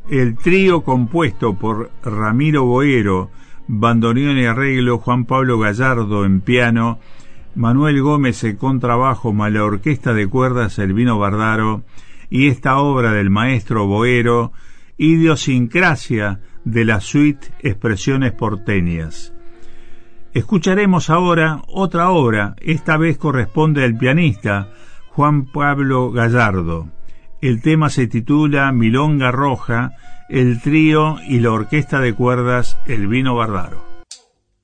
El trío compuesto por Ramiro Boero, bandoneón y arreglo, Juan Pablo Gallardo en piano, Manuel Gómez en contrabajo, más la orquesta de cuerdas Elvino Bardaro, y esta obra del maestro Boero, idiosincrasia de la suite Expresiones porteñas. Escucharemos ahora otra obra, esta vez corresponde al pianista Juan Pablo Gallardo. El tema se titula Milonga Roja, el trío y la orquesta de cuerdas Elvino Bardaro.